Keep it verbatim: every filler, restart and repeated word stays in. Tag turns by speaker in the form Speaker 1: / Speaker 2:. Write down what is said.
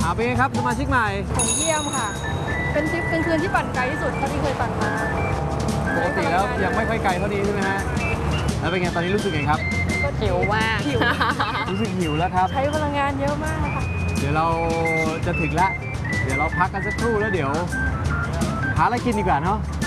Speaker 1: อ่าเป็นไงครับสมาชิกใหม่
Speaker 2: ผมเยี่ยมค่ะ เป็นทริปกลางคืนที่ปั่นไกลที่สุดเท่าที่เคยปั่นมา
Speaker 1: ปกติแล้วยังไม่ค่อยไกลเท่านี้ใช่ไหมฮะแล้วเป็นไงตอนนี้รู้สึกไงครับ
Speaker 2: ก็หิวมากหิว
Speaker 1: รู้สึกหิวแล้วครับ
Speaker 2: ใช้พลังงานเยอะมากค่ะ
Speaker 1: เดี๋ยวเราจะถึงแล้วเดี๋ยวเราพักกันสักครู่แล้วเดี๋ยวหาอะไรกินดีกว่าเนาะ